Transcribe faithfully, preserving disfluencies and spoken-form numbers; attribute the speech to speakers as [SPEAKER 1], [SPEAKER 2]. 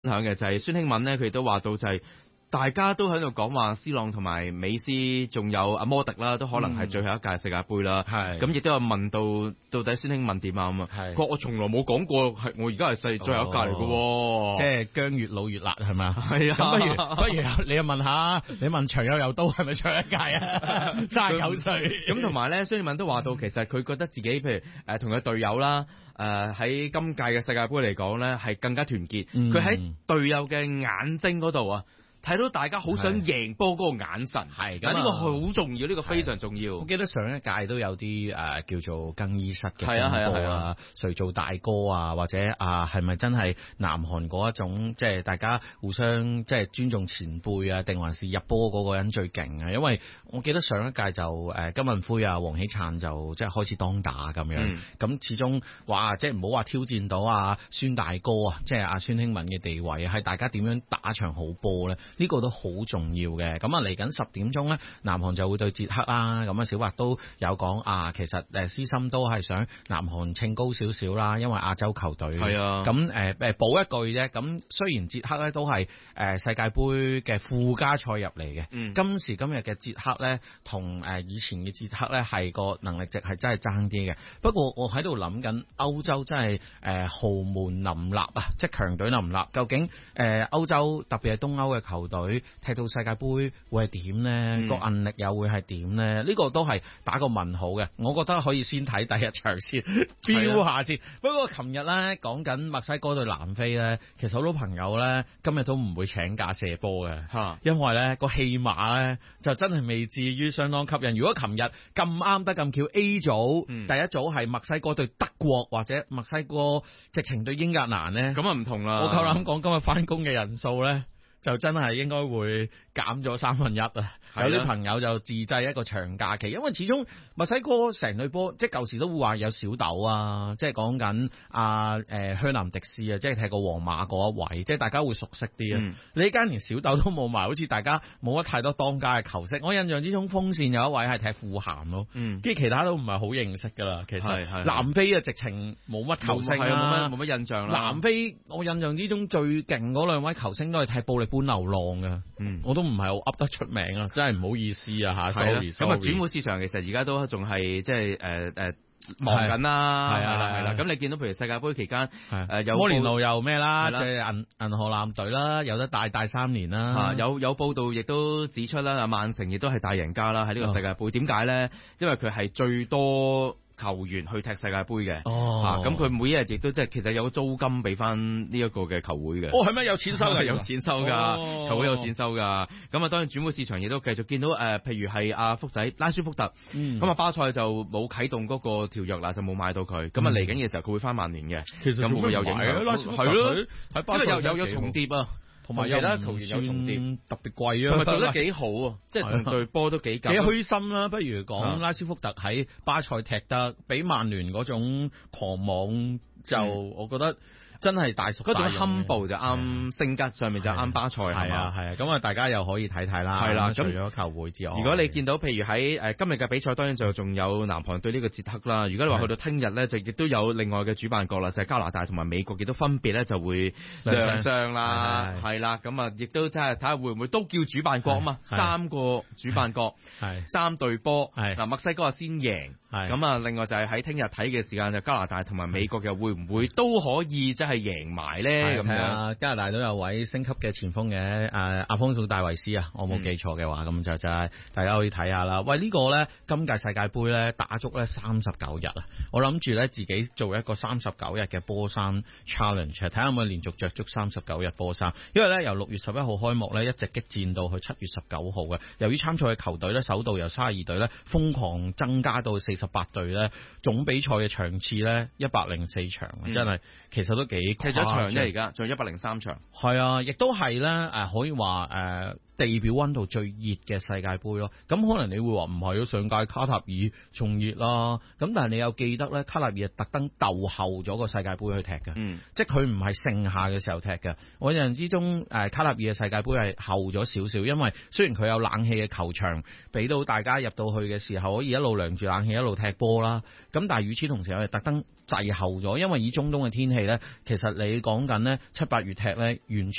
[SPEAKER 1] 享嘅就係孫興敏咧，佢亦都話到就係、是。大家都喺度講話 C 朗同埋美斯，仲有阿摩迪啦，都可能係最後一屆世界盃啦。係咁，亦都有問到到底孫興敏點啊咁啊？係，佢話我從來冇講過係我而家係世最後一屆嚟嘅喎，即係薑越老越辣係咪啊？係啊，咁不如不如你又問下，你問長友佑都係咪最後一屆啊？三十九歲。咁同埋咧，孫興敏都話到，其實佢覺得自己譬如誒同佢隊友啦，誒喺今屆嘅世界盃嚟講咧，係更加團結。佢喺隊友嘅眼睛嗰度啊。睇到大家好想贏波嗰個眼神，係咁呢個好重要，呢、呢個非常重要。我記得上一屆都有啲誒、呃、叫做更衣室嘅風波啊，誰做大哥啊，或者啊係咪真係南韓嗰一種即係大家互相即係尊重前輩啊，定還是入波嗰個人最勁啊？因為我記得上一屆就誒、呃、金文輝啊、黃喜燦就即係開始當打咁樣，咁、嗯、始終話即係唔好話挑戰到啊孫大哥啊，即係阿孫興敏嘅地位係大家點樣打場好波咧？呢、這個都好重要嘅，咁啊嚟緊十點鐘咧，南韓就會對捷克啦。咁啊，小白都有講啊，其實誒私心都係想南韓稱高少少啦，因為亞洲球隊係啊。咁誒誒補一句啫，咁雖然捷克咧都係誒世界盃嘅附加賽入嚟嘅，嗯，今時今日嘅捷克咧同誒以前嘅捷克咧係個能力值係真係爭啲嘅。不過我喺度諗緊歐洲真係誒豪門林立啊，即係強隊林立。究竟誒歐洲特別係東歐嘅球隊踢到世界盃會係點呢？個、嗯、韌力又會係點呢？呢、這個都係打個問號嘅。我覺得可以先睇第一場先，標下先。不過琴日咧講緊墨西哥對南非咧，其實好多朋友咧今日都唔會請假射波嘅，因為咧個戲碼咧就真係未至於相當吸引。如果琴日咁啱得咁巧 A 組、嗯、第一組係墨西哥對德國或者墨西哥直情對英格蘭咧，咁啊唔同啦。我夠膽講今日翻工嘅人數咧，就真係應該會減咗三分一啊！有啲朋友就自製一個長假期，因為始終墨西哥成隊波，即係舊時都會話有小豆啊，即係講緊阿誒香南迪斯啊，即係踢過皇馬嗰一位，即係大家會熟悉啲啊。嗯、你呢間連小豆都冇埋，好似大家冇乜太多當家嘅球星。我印象之中，鋒線有一位係踢富咸咯，跟、嗯、住其他都唔係好認識噶啦。其實南非啊，直情冇乜球星啊，冇乜冇乜印象啦。南非我印象之中最勁嗰兩位球星都係踢布力般流浪嘅，嗯，我都唔係好噏得出名啊，真係唔好意思啊吓。sorry，咁啊轉會市場其實而家都仲係即係誒誒忙緊啦，係啊係啦。咁你見到譬如世界盃期間誒有摩連奴又咩啦，即係銀銀河艦隊啦，有得帶帶三年啦，啊。有有報道亦都指出啦，曼城亦都係大贏家啦喺呢個世界盃。點解咧？因為佢係最多球員去踢世界盃嘅，哦，咁佢每一日亦都即係其實有租金俾翻呢一個嘅球會嘅。哦，係咩？有錢收㗎？有錢收㗎，哦，球會有錢收㗎。咁啊，當然轉會市場亦都繼續見到誒、呃，譬如係阿福仔拉舒福特，咁、嗯、啊巴塞就冇啟動嗰個條約啦，就冇買到佢。咁啊嚟緊嘅時候佢會翻曼聯嘅，其實會唔會有影響？拉舒福特係咯，喺巴塞因為有有有重疊啊。同埋其他球員有重疊，特別貴啊！同埋做得幾好啊，即係同隊波都幾幾虛心啦。不如講拉斯福特喺巴塞踢得比曼聯嗰種狂妄，就、嗯、我覺得真係大熟大用。嗰種 humble 就啱性格上面就啱巴塞，係啊係啊。咁啊，大家又可以睇睇啦。係啦，除咗球會之外，如果你見到譬如喺誒今日嘅比賽，當然就仲有南韓對呢個捷克啦。如果你話去到聽日咧，就亦都有另外嘅主辦國啦，就係、是、加拿大同埋美國，亦都分別咧就會亮相啦。係啦，咁啊，亦都真係睇下會唔會都叫主辦國啊嘛？三個主辦國，係三隊波。係嗱，墨西哥啊先贏，係咁啊。另外就係喺聽日睇嘅時間，就加拿大同埋美國又會唔會都可以即係贏埋咧？咁樣加拿大都有位升級嘅前鋒嘅，誒阿方素戴維斯啊，我冇記錯嘅話，咁、嗯、就就係大家可以睇下啦。喂，這個、呢個咧今屆世界盃咧打足咧三十九日啊！我諗住咧自己做一個三十九日嘅波衫 challenge， 睇下可唔可以連續着足三十九日波衫。因為咧由六月十一號開幕咧，一直激戰到去七月十九號嘅。由於參賽嘅球隊咧，首度由三十二隊咧瘋狂增加到四十八隊咧，總比賽嘅場次咧一百零四場，嗯、真係其實都幾踢咗場啫，而家仲有一百零三場。係啊，亦都係咧誒，可以話誒、呃、地表溫度最熱嘅世界盃咯。咁可能你會話唔係啊，上屆卡塔爾仲熱啦。咁但係你又記得咧，卡塔爾係特登鬥後咗個世界盃去踢嘅，嗯，即係佢唔係盛夏嘅時候踢嘅。我印象之中誒卡塔爾嘅世界盃係後咗少少，因為雖然佢有冷氣嘅球場，俾到大家入到去嘅時候可以一路涼住冷氣一路踢波啦。咁但係與此同時，我哋特登滯後咗，因為以中東嘅天氣咧，其實你講緊咧七八月踢咧，完全